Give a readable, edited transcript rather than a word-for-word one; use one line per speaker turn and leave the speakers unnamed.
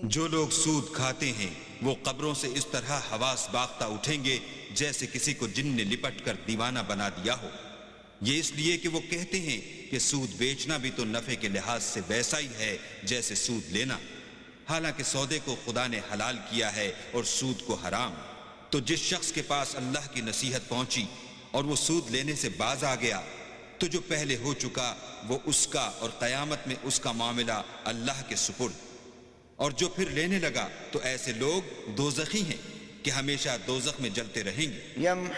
जो लोग सूद खाते हैं वो कब्रों से इस तरह हवास बाख्ता उठेंगे जैसे किसी को जिन ने लिपट कर दीवाना बना दिया हो। ये इसलिए कि वो कहते हैं कि सूद बेचना भी तो नफे के लिहाज से वैसा ही है जैसे सूद लेना, हालांकि सौदे को खुदा ने हलाल किया है और सूद को हराम। तो जिस शख्स के पास अल्लाह की नसीहत पहुंची और वो सूद लेने से बाज आ गया, तो जो पहले हो चुका वो उसका और क़यामत में उसका मामला अल्लाह के सुपुर्द। और जो फिर लेने लगा तो ऐसे लोग दोज़खी हैं कि हमेशा दोज़ख में जलते रहेंगे।